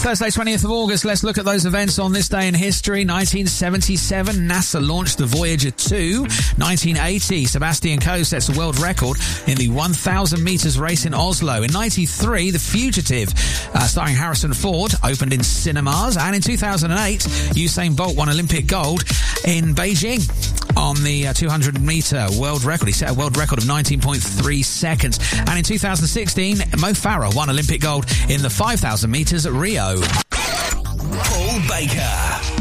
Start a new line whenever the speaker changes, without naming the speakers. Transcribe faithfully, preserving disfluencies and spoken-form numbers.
Thursday, twentieth of August, let's look at those events on this day in history. nineteen seventy-seven, NASA launched the Voyager two. nineteen eighty, Sebastian Coe sets a world record in the one thousand metres race in Oslo. In ninety-three, The Fugitive, uh, starring Harrison Ford, opened in cinemas. And in two thousand eight, Usain Bolt won Olympic gold in Beijing on the uh, two hundred metre world record. He set a world record of nineteen point three seconds. And in two thousand sixteen, Mo Farah won Olympic gold in the five thousand metres at Rio.
Paul Baker.